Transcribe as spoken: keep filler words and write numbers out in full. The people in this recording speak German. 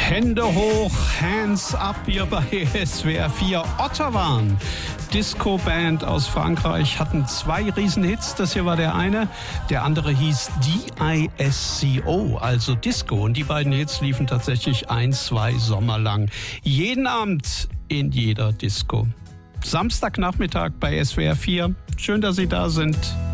Hände hoch, Hands up hier bei S W R vier. Ottawa, Disco-Band aus Frankreich, hatten zwei Riesenhits. Das hier war der eine. Der andere hieß D I S C O, also Disco. Und die beiden Hits liefen tatsächlich ein, zwei Sommer lang. Jeden Abend in jeder Disco. Samstagnachmittag bei S W R vier. Schön, dass Sie da sind.